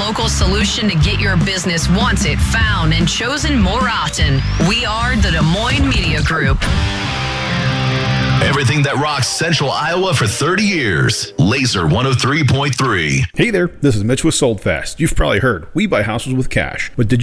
local solution to get your business wanted, found, and chosen more often. We are the Des Moines Media Group. Everything that rocks Central Iowa for 30 years. Laser 103.3. Hey there, this is Mitch with Sold Fast. You've probably heard we buy houses with cash, but did